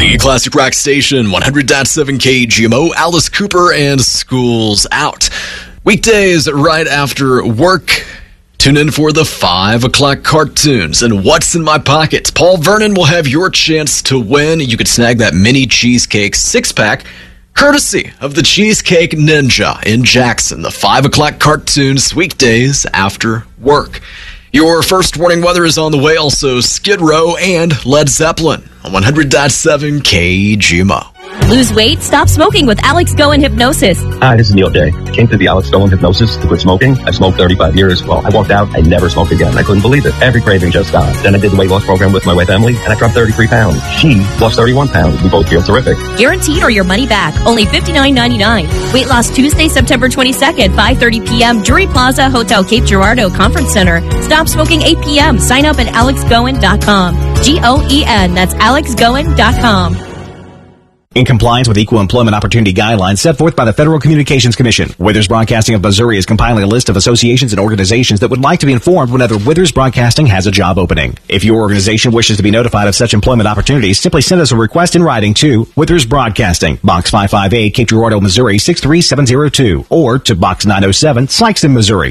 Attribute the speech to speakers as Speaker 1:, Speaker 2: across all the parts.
Speaker 1: The Classic Rock Station, 100.7 KGMO, Alice Cooper and School's Out. Weekdays right after work. Tune in for the 5 o'clock cartoons and What's in My Pocket. Paul Vernon will have your chance to win. You could snag that mini cheesecake 6-pack, courtesy of the Cheesecake Ninja in Jackson. The 5 o'clock cartoons, weekdays after work. Your first warning weather is on the way. Also, Skid Row and Led Zeppelin on 100.7 KGMO.
Speaker 2: Lose weight? Stop smoking with Alex Goen Hypnosis.
Speaker 3: Hi, this is Neil Day. I came to the Alex Goen Hypnosis to quit smoking. I smoked 35 years. Well, I walked out. I never smoked again. I couldn't believe it. Every craving just stopped. Then I did the weight loss program with my wife, Emily, and I dropped 33 pounds. She lost 31 pounds. We both feel terrific.
Speaker 2: Guaranteed or your money back. Only $59.99. Weight loss Tuesday, September 22nd, 5:30 p.m. Drury Plaza, Hotel Cape Girardeau Conference Center. Stop smoking 8 p.m. Sign up at alexgoen.com. Goen. That's alexgoen.com.
Speaker 4: In compliance with Equal Employment Opportunity Guidelines set forth by the Federal Communications Commission, Withers Broadcasting of Missouri is compiling a list of associations and organizations that would like to be informed whenever Withers Broadcasting has a job opening. If your organization wishes to be notified of such employment opportunities, simply send us a request in writing to Withers Broadcasting, Box 558, Cape Girardeau, Missouri 63702, or to Box 907, Sikeston, Missouri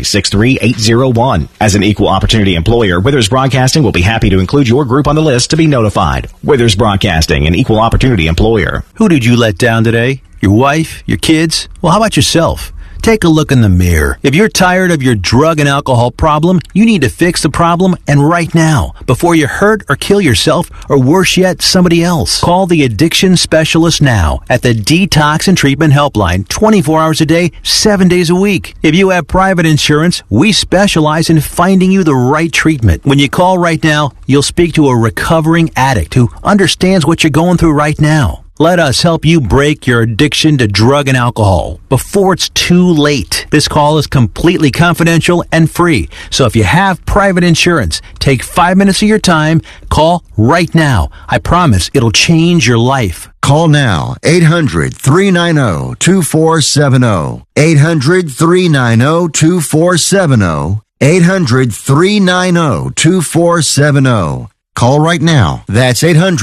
Speaker 4: 63801. As an equal opportunity employer, Withers Broadcasting will be happy to include your group on the list to be notified. Withers Broadcasting, an equal opportunity employer.
Speaker 5: Who did you let down today? Your wife? Your kids? Well, how about yourself? Take a look in the mirror. If you're tired of your drug and alcohol problem, you need to fix the problem, and right now, before you hurt or kill yourself, or worse yet, somebody else. Call the addiction specialist now at the Detox and Treatment Helpline, 24 hours a day, 7 days a week. If you have private insurance, we specialize in finding you the right treatment. When you call right now, you'll speak to a recovering addict who understands what you're going through right now. Let us help you break your addiction to drug and alcohol before it's too late. This call is completely confidential and free. So if you have private insurance, take 5 minutes of your time. Call right now. I promise it'll change your life.
Speaker 6: Call now, 800-390-2470. 800-390-2470. 800-390-2470. Call right now. That's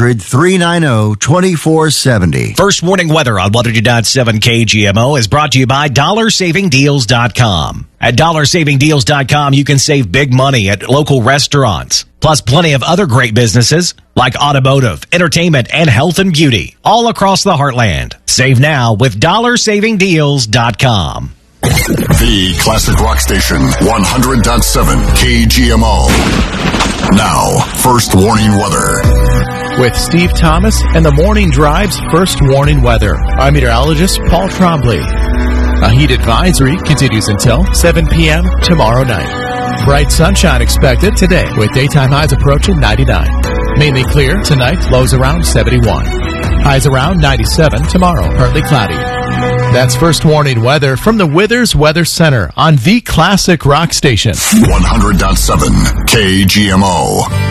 Speaker 6: 800-390-2470.
Speaker 4: First warning weather on 100.7 KGMO is brought to you by DollarSavingDeals.com. At DollarSavingDeals.com, you can save big money at local restaurants, plus plenty of other great businesses like automotive, entertainment, and health and beauty, all across the heartland. Save now with DollarSavingDeals.com.
Speaker 7: The Classic Rock Station, 100.7 KGMO. Now, first warning weather.
Speaker 8: With Steve Thomas and the Morning Drive's first warning weather, I'm meteorologist Paul Trombley. A heat advisory continues until 7 p.m. tomorrow night. Bright sunshine expected today with daytime highs approaching 99. Mainly clear tonight, lows around 71. Highs around 97 tomorrow, partly cloudy. That's first warning weather from the Withers Weather Center on the Classic Rock Station.
Speaker 7: 100.7 KGMO.